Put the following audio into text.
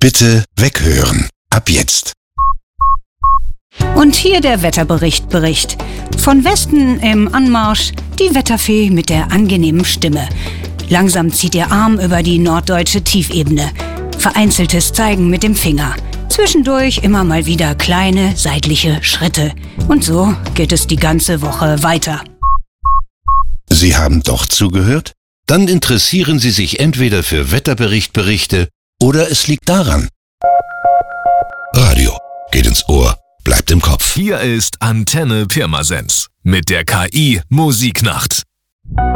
Bitte weghören. Ab jetzt. Und hier der Wetterbericht. Von Westen im Anmarsch die Wetterfee mit der angenehmen Stimme. Langsam zieht ihr Arm über die norddeutsche Tiefebene. Vereinzeltes Zeigen mit dem Finger. Zwischendurch immer mal wieder kleine seitliche Schritte. Und so geht es die ganze Woche weiter. Sie haben doch zugehört? Dann interessieren Sie sich entweder für Wetterberichte oder es liegt daran. Radio geht ins Ohr, bleibt im Kopf. Hier ist Antenne Pirmasens mit der KI Musiknacht.